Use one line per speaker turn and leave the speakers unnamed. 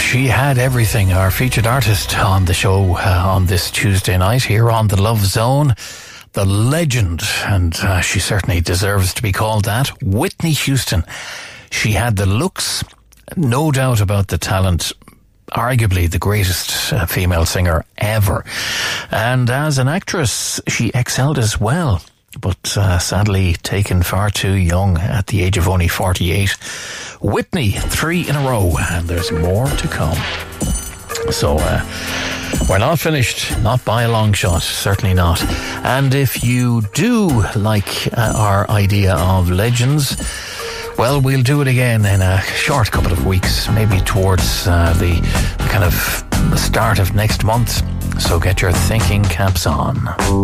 She had everything. Our featured artist on the show on this Tuesday night here on the Love Zone, the legend, and she certainly deserves to be called that, Whitney Houston. She had the looks, no doubt about the talent, arguably the greatest female singer ever. And as an actress, she excelled as well, but sadly taken far too young at the age of only 48. Whitney, 3 in a row, and there's more to come. So we're not finished, not by a long shot, certainly not. And if you do like our idea of legends, well, we'll do it again in a short couple of weeks, maybe towards the kind of start of next month. So get your thinking caps on.